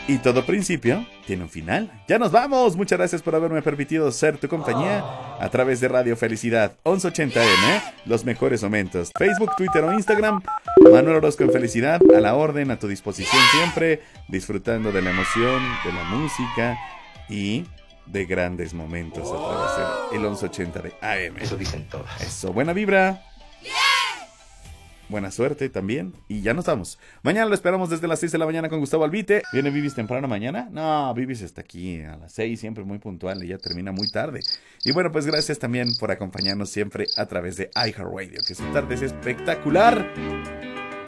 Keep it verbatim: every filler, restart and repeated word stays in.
Y todo principio tiene un final. Ya nos vamos. Muchas gracias por haberme permitido ser tu compañía a través de Radio Felicidad once ochenta M. Los mejores momentos. Facebook, Twitter o Instagram. Manuel Orozco en Felicidad. A la orden, a tu disposición siempre. Disfrutando de la emoción, de la música y de grandes momentos a través del once ochenta de A M. Eso dicen todas. Eso, buena vibra. Buena suerte también. Y ya nos vamos. Mañana lo esperamos desde las seis de la mañana con Gustavo Albite. ¿Viene Vivis temprano mañana? No, Vivis está aquí a las seis, siempre muy puntual. Y ya termina muy tarde. Y bueno, pues gracias también por acompañarnos siempre a través de iHeartRadio. Que su tarde es espectacular.